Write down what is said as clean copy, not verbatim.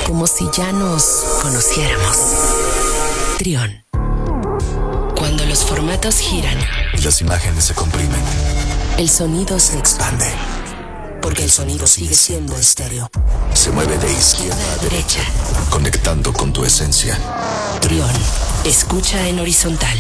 como si ya nos conociéramos. Trión. Cuando los formatos giran y las imágenes se comprimen, el sonido se expande. Porque el sonido sigue siendo estéreo. Se mueve de izquierda a derecha, conectando con tu esencia. Trión. Escucha en horizontal.